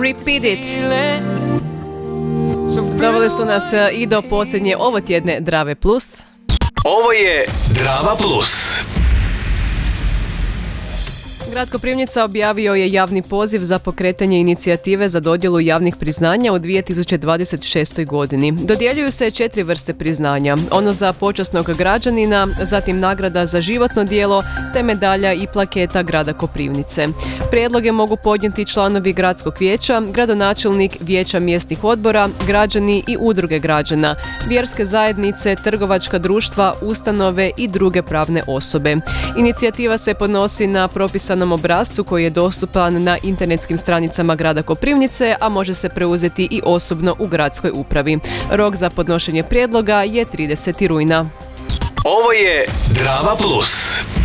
Repeat It. Doveli su nas i do posljednje ovotjedne Drave Plus. Ovo je Drava Plus. Grad Koprivnica objavio je javni poziv za pokretanje inicijative za dodjelu javnih priznanja u 2026. godini. Dodjeljuju se 4 vrste priznanja. Ono za počasnog građanina, zatim nagrada za životno djelo, te medalja i plaketa grada Koprivnice. Prijedloge mogu podnijeti članovi gradskog vijeća, gradonačelnik, vijeća mjesnih odbora, građani i udruge građana, vjerske zajednice, trgovačka društva, ustanove i druge pravne osobe. Inicijativa se podnosi na propisanom obrascu koji je dostupan na internetskim stranicama grada Koprivnice, a može se preuzeti i osobno u gradskoj upravi. Rok za podnošenje prijedloga je 30. rujna. Ovo je Drava Plus.